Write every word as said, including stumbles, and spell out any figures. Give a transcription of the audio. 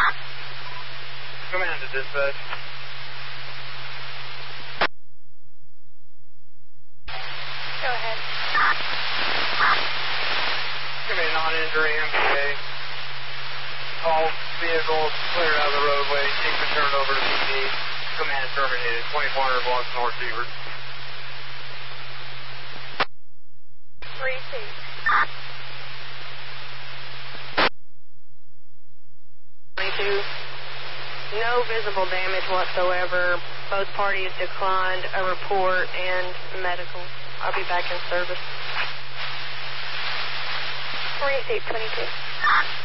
Command to dispatch. Go ahead. Give me a non-injury M P A. All vehicles cleared out of the roadway. Keep it turned over to P D. Command terminated. twenty-four hundred blocks North Seabird. three two. twenty-two. No visible damage whatsoever. Both parties declined a report and medical. I'll be back in service. twenty-six twenty-two.